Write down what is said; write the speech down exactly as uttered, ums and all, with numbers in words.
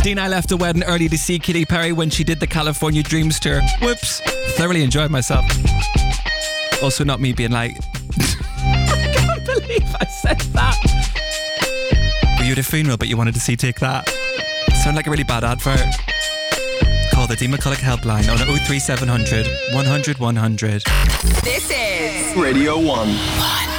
Dean, I left the wedding early to see Katy Perry when she did the California Dreams tour. Whoops. Thoroughly enjoyed myself. Also not me being like, I can't believe I said that. Were you at a funeral but you wanted to see Take That? Sound like a really bad advert. Call the Dean McCulloch helpline on oh three seven hundred, one hundred, one hundred. This is Radio one.